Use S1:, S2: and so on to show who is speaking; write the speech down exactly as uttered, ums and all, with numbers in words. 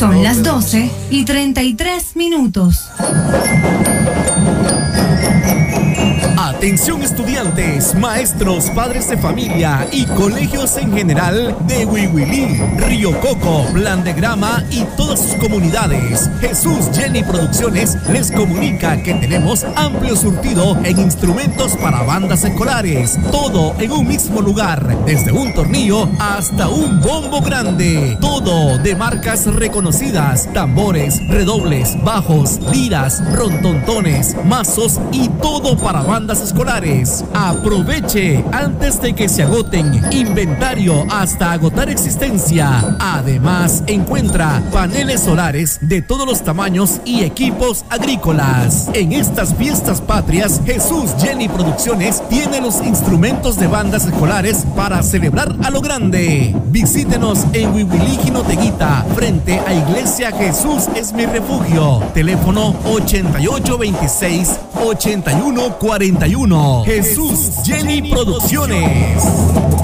S1: Son las doce y treinta y tres minutos.
S2: Atención estudiantes, maestros, padres de familia y colegios en general de Huihuilí, Río Coco, Plan de Grama y todas sus comunidades. Jesús Jenny Producciones les comunica que tenemos amplio surtido en instrumentos para bandas escolares. Todo en un mismo lugar, desde un tornillo hasta un bombo grande. Todo de marcas reconocidas, tambores, redobles, bajos, liras, rontontones, mazos y todo para bandas escolares. Aproveche antes de que se agoten. Inventario hasta agotar existencia. Además, encuentra paneles solares de todos los tamaños y equipos agrícolas. En estas fiestas patrias, Jesús Jenny Producciones tiene los instrumentos de bandas escolares para celebrar a lo grande. Visítenos en Huihuilí, Jinoteguita, frente a Iglesia Jesús es mi refugio. Teléfono ochenta y ocho veintiséis, ochenta y uno cuarenta y uno. Jesús Jenny Producciones.